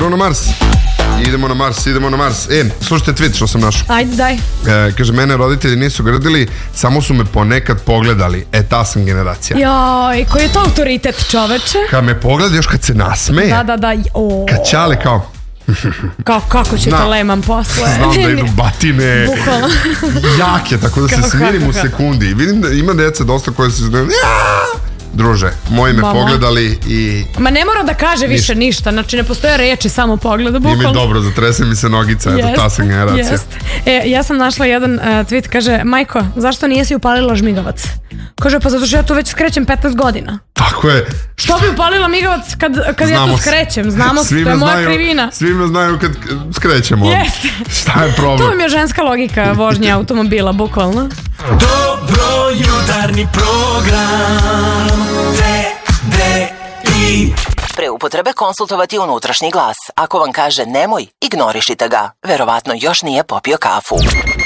Bruno Mars. Idemo na Mars. Slušajte tweet što sam našao. Ajde, daj. Kaže, mene roditelji nisu grdili, samo su me ponekad pogledali. Ta sam generacija. Joj, koji je to autoritet, čoveče? Kad me pogleda, još kad se nasmeje. Da. Kad ćale kao... Kako ću to lemam posle? Znam da idu batine. Bukvalno. Jake, tako da se smirim u sekundi. Vidim da ima djeca dosta koje se znaju... Druže, moji me pogledali i... Ma ne mora da kaže više ništa, znači ne postoje reči, samo pogleda, bukvalno. I mi dobro, zatrese mi se nogica, eto ta sam generacija. Ja sam našla jedan tweet, kaže, majko, zašto nijesi upalila žmigavac? Kaže, pa zato što ja tu već skrećem 15 godina. Tako je. Što bi upalila migavac kad ja tu skrećem? Znamo, to je moja krivina. Svi me znaju kad skrećemo. Jeste. Šta je problem? To vam je ženska logika vožnje automobila, bukvalno. Dobro jutarnji program TDI. Pre upotrebe konsultovati unutrašnji glas. Ako vam kaže nemoj, ignorišite ga. Verovatno još nije popio kafu.